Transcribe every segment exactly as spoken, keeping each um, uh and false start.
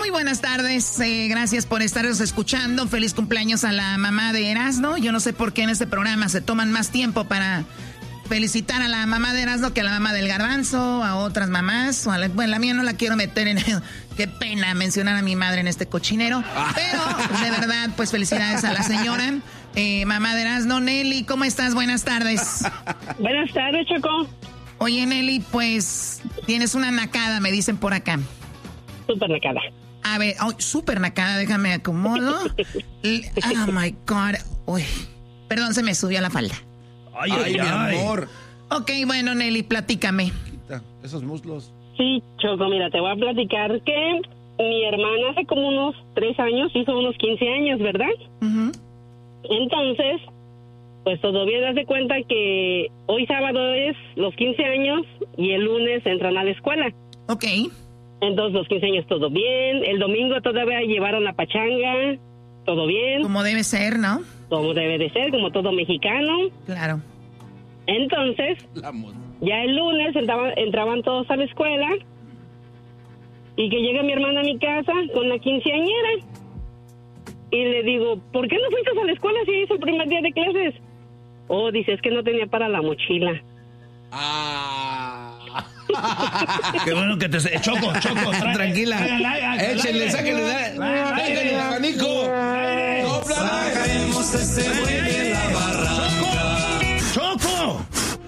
muy buenas tardes. Eh, gracias por estaros escuchando. Feliz cumpleaños a la mamá de Erasmo. Yo no sé por qué en este programa se toman más tiempo para felicitar a la mamá de Erasmo que a la mamá del Garbanzo, a otras mamás. O a la, bueno, la mía no la quiero meter en... Qué pena mencionar a mi madre en este cochinero. Pero, de verdad, pues felicidades a la señora. Eh, mamá de Erasmo. Nelly, ¿cómo estás? Buenas tardes. Buenas tardes, Choco. Oye, Nelly, pues tienes una nacada, me dicen por acá. Súper nacada. A ver, oh, súper nacada, déjame acomodo. Oh, my God. Uy, perdón, se me subió la falda. Ay, ay, ay, mi amor. Ok, bueno, Nelly, platícame. Esos muslos. Sí, Choco, mira, te voy a platicar que mi hermana hace como unos tres años hizo unos quince años, ¿verdad? Uh-huh. Entonces, pues todavía das de cuenta que hoy sábado es los quince años y el lunes entran a la escuela. Ok. Entonces, los quince años todo bien. El domingo todavía llevaron la pachanga, todo bien. Como debe ser, ¿no? Como debe de ser, como todo mexicano. Claro. Entonces, ya el lunes entraban, entraban todos a la escuela y que llega mi hermana a mi casa con la quinceañera. Y le digo, ¿por qué no fuiste a la escuela si es el primer día de clases? Oh, dice, es que no tenía para la mochila. Ah. Qué bueno que te... Choco, Choco, trae, tranquila. Échenle, sáquenle, sáquenle el abanico. Sacaremos ese güey de la barranca. ¡Choco!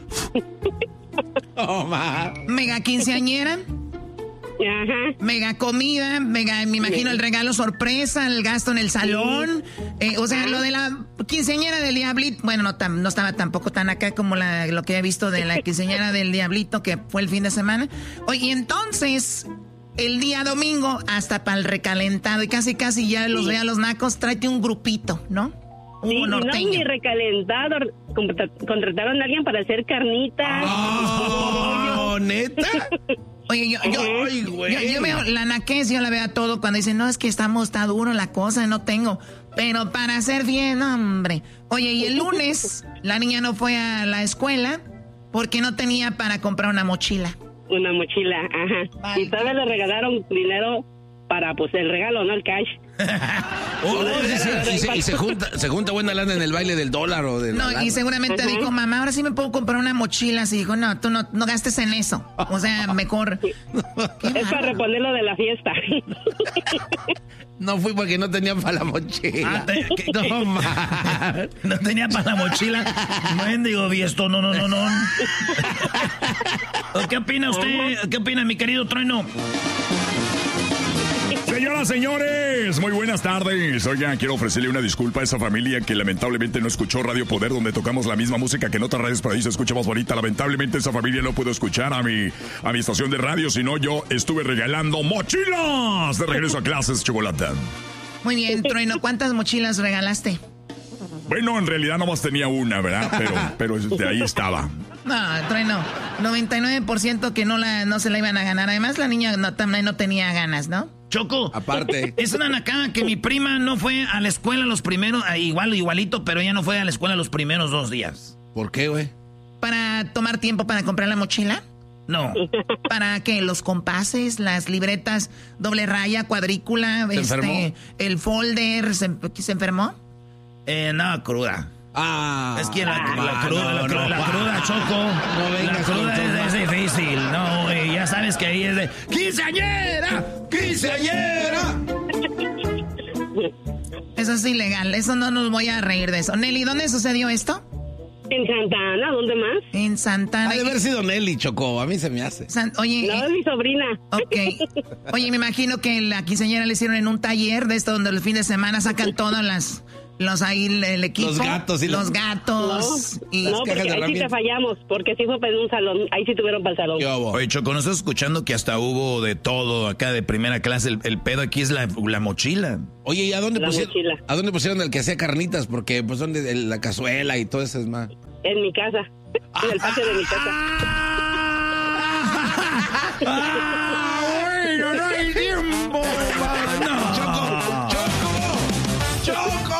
Oh, ma. Mega quinceañera. Ajá. Mega comida, mega, me imagino el regalo sorpresa, el gasto en el salón. Eh, o sea, lo de la quinceañera del Diablito, bueno, no, tam, no estaba tampoco tan acá como la, lo que he visto de la quinceañera del Diablito, que fue el fin de semana. Oye, y entonces, el día domingo, hasta para el recalentado, y casi casi ya los veo a los nacos, tráete un grupito, ¿no? Un Sí, norteño. no, ni recalentado. Contra- Contrataron a alguien para hacer carnitas. Oh, ¿neta? Oye, yo, yo, Ay, güey. yo, yo veo la naquez, yo la veo a todo cuando dicen, no, es que estamos, está duro la cosa, no tengo. Pero para hacer bien, hombre. Oye, y el lunes la niña no fue a la escuela porque no tenía para comprar una mochila. Una mochila, ajá. Vale. Y todavía le regalaron dinero para, pues, el regalo, no el cash. Oh, sí, sí, y se, y se junta, se junta buena lana en el baile del dólar o del... No, y seguramente Ajá. dijo, mamá, ahora sí me puedo comprar una mochila. Así dijo, no, tú no, no gastes en eso. O sea, mejor... Qué Es para bárbaro. reponerlo de la fiesta. No fui porque no tenía para la mochila. Ah, te- que- No, ma. No tenía para la mochila. Mendigo viesto, no, no, no, no. ¿Qué opina usted? ¿Qué opina, mi querido Trueno? Señoras, señores, muy buenas tardes. Oigan, quiero ofrecerle una disculpa a esa familia que lamentablemente no escuchó Radio Poder, donde tocamos la misma música que en otras radios, pero ahí se escucha más bonita. Lamentablemente esa familia no pudo escuchar a mi, a mi estación de radio, sino yo estuve regalando mochilas de regreso a clases, chocolate. Muy bien, Trueno, ¿cuántas mochilas regalaste? Bueno, en realidad nomás tenía una, ¿verdad? Pero, pero de ahí estaba. No, Trueno, noventa y nueve por ciento que no, la, no se la iban a ganar. Además, la niña no, también no tenía ganas, ¿no? Choco. Aparte. Es una nacada que mi prima no fue a la escuela los primeros, ah, igual, igualito, pero ella no fue a la escuela los primeros dos días. ¿Por qué, güey? ¿Para tomar tiempo para comprar la mochila? No. ¿Para qué? ¿Los compases, las libretas, doble raya, cuadrícula, ¿Se este, enfermó? el folder? ¿Se, ¿se enfermó? Eh, no, cruda. Ah. Es que la, la Ah, cruda, no, la, cruda, no, la ah. cruda, Choco. No la vengas cruda con es, es difícil, no, güey, ya sabes que ahí es de... ¡Quinceañera! ¡Quinceañera! Eso es ilegal, eso no nos voy a reír de eso. Nelly, ¿dónde sucedió esto? En Santa Ana, ¿dónde más? En Santana. Ha de haber sido Nelly, Chocó. A mí se me hace. San- Oye, No, eh, es mi sobrina. ok. Oye, me imagino que la quinceañera le hicieron en un taller de esto donde el fin de semana sacan todos las... Los ahí, el, el equipo. Los gatos y los los- gatos. y No, porque cajas de ahí sí te herramientas. fallamos, porque sí fue para un salón, ahí sí tuvieron para el salón. ¿Qué hubo? Oye, Choco, ¿no estás escuchando que hasta hubo de todo acá de primera clase? El, el pedo aquí es la, la mochila. Oye, ¿y a dónde, La pusieron, mochila. a dónde pusieron el que hacía carnitas? Porque pues son de, de la cazuela y todo eso es más. En mi casa, en el patio de mi casa. ¡Bueno, no hay tiempo! ¡Choco! ¡Choco! ¡Choco!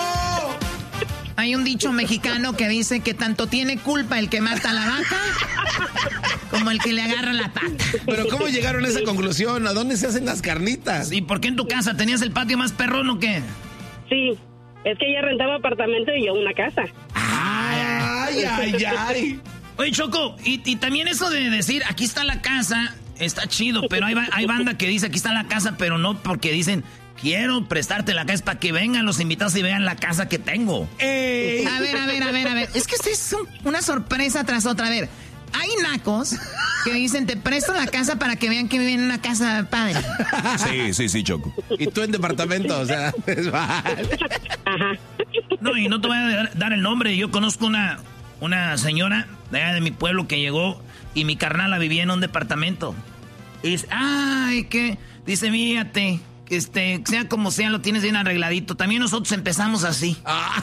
hay un dicho mexicano que dice que tanto tiene culpa el que mata a la vaca Como el que le agarra la pata. Pero ¿cómo llegaron a esa conclusión? ¿A dónde se hacen las carnitas? ¿Y por qué en tu casa tenías el patio más perrón o qué? Sí, es que ella rentaba apartamento y yo una casa. Ay, ay, ay. Oye, Choco, y, y también eso de decir, aquí está la casa, está chido, pero hay, hay banda que dice, aquí está la casa, pero no porque dicen, quiero prestarte la casa para que vengan los invitados y vean la casa que tengo. Ey. A ver, a ver, a ver, a ver. Es que ustedes son una sorpresa tras otra. A ver, hay nacos que dicen, te presto la casa para que vean que viven en una casa padre. Sí, sí, sí, Choco. Y tú en departamento, o sea, es mal. Ajá. No, y no te voy a dar el nombre. Yo conozco una, una señora de allá de mi pueblo que llegó y mi carnala vivía en un departamento. Y dice, ay, que... Dice, fíjate, que este, sea como sea, lo tienes bien arregladito. También nosotros empezamos así. Ah.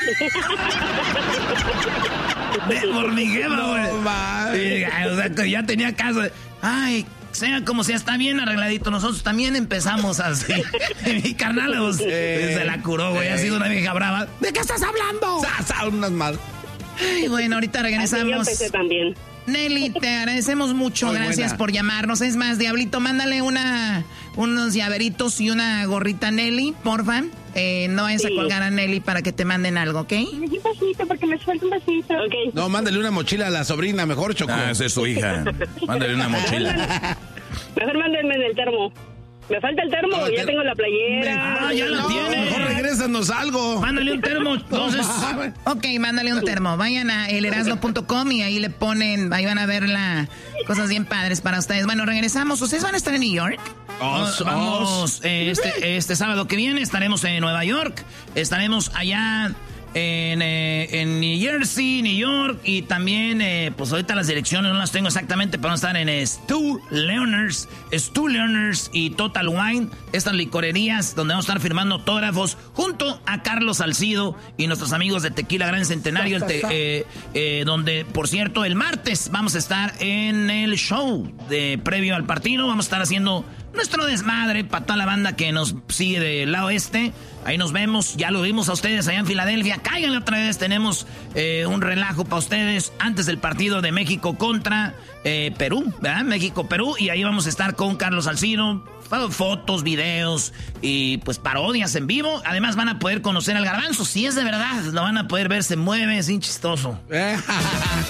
De, por mi jefa, güey. No, o sea, que ya tenía casa. Ay, sea como sea, está bien arregladito. Nosotros también empezamos así. Mi carnal pues, eh, se la curó, güey. Eh. Ha sido una vieja brava. ¿De qué estás hablando? Sa, unas más. Ay, bueno, ahorita regresamos. Así yo empecé también. Nelly, te agradecemos mucho. Muy Gracias buena. por llamarnos. Es más, Diablito, mándale una, unos llaveritos y una gorrita a Nelly, porfa. Eh, no vayas sí. a colgar a Nelly para que te manden algo, ¿ok? Un besito, porque me suelta un besito. Okay. No, mándale una mochila a la sobrina, mejor, Choco. Ah, esa es su hija. Mándale una mochila. Mejor mándenme en el termo. Me falta el termo, oh, ya ter... tengo la playera. Ah, ya lo no, tiene. Mejor regrésanos algo. Mándale un termo, entonces. Ok, mándale un termo. Vayan a el erasmo punto com y ahí le ponen, ahí van a ver la, cosas bien padres para ustedes. Bueno, regresamos. ¿Ustedes van a estar en New York? Oh, vamos, eh, este, este sábado que viene estaremos en Nueva York. Estaremos allá en, eh, en New Jersey, New York. Y también, eh, pues ahorita las direcciones no las tengo exactamente, pero vamos a estar en Stu Leonard's, Stu Leonard's y Total Wine. Estas licorerías donde vamos a estar firmando autógrafos junto a Carlos Salcido y nuestros amigos de Tequila Gran Centenario. El te, eh, eh, donde, por cierto, el martes vamos a estar en el show de previo al partido. Vamos a estar haciendo nuestro desmadre para toda la banda que nos sigue del lado este. Ahí nos vemos, ya lo vimos a ustedes allá en Filadelfia. Cáiganle otra vez, tenemos eh, un relajo para ustedes antes del partido de México contra eh, Perú, ¿verdad? México-Perú, y ahí vamos a estar con Carlos Salcido. Fotos, videos y pues parodias en vivo. Además van a poder conocer al Garbanzo. Si es de verdad, lo van a poder ver, se mueve, es bien chistoso.